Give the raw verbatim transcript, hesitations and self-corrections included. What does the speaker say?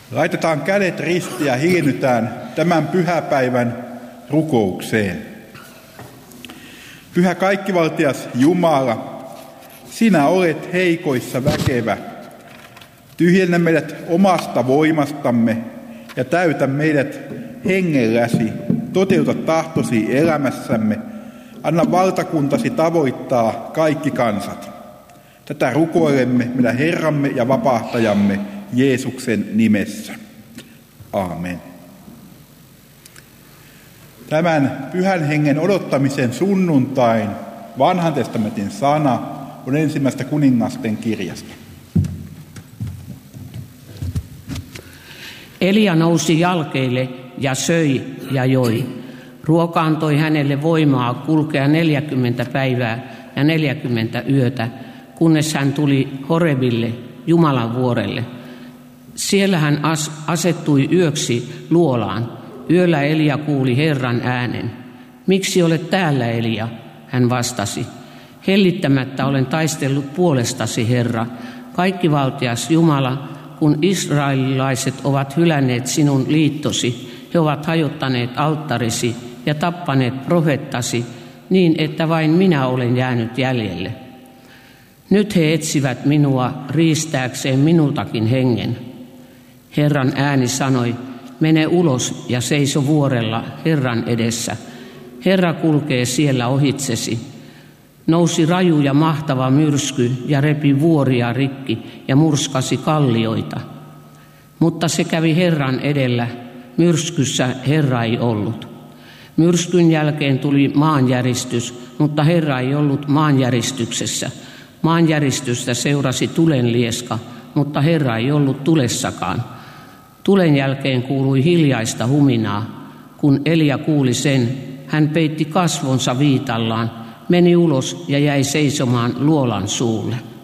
Laitetaan kädet ristiin ja hiljennytään tämän pyhäpäivän rukoukseen. Pyhä kaikkivaltias Jumala, sinä olet heikoissa väkevä. Tyhjennä meidät omasta voimastamme ja täytä meidät hengelläsi. Toteuta tahtosi elämässämme. Anna valtakuntasi tavoittaa kaikki kansat. Tätä rukoilemme meidän Herramme ja vapahtajamme Jeesuksen nimessä. Aamen. Tämän pyhän hengen odottamisen sunnuntain vanhan testamentin sana on ensimmäistä kuningasten kirjasta. Elia nousi jalkeille ja söi ja joi. Ruoka antoi hänelle voimaa kulkea neljäkymmentä päivää ja neljäkymmentä yötä, kunnes hän tuli Horebille, Jumalan vuorelle. Siellä hän as- asettui yöksi luolaan. Yöllä Elia kuuli Herran äänen. Miksi olet täällä, Elia? Hän vastasi. Hellittämättä olen taistellut puolestasi, Herra, kaikkivaltias Jumala, kun israelilaiset ovat hylänneet sinun liittosi. He ovat hajottaneet alttarisi ja tappaneet profeettasi niin, että vain minä olen jäänyt jäljelle. Nyt he etsivät minua riistääkseen minultakin hengen. Herran ääni sanoi, mene ulos ja seiso vuorella Herran edessä. Herra kulkee siellä ohitsesi. Nousi raju ja mahtava myrsky ja repi vuoria rikki ja murskasi kallioita. Mutta se kävi Herran edellä, myrskyssä Herra ei ollut. Myrskyn jälkeen tuli maanjäristys, mutta Herra ei ollut maanjäristyksessä. Maanjäristystä seurasi tulenlieska, mutta Herra ei ollut tulessakaan. Tulen jälkeen kuului hiljaista huminaa. Kun Elia kuuli sen, hän peitti kasvonsa viitallaan, meni ulos ja jäi seisomaan luolan suulle.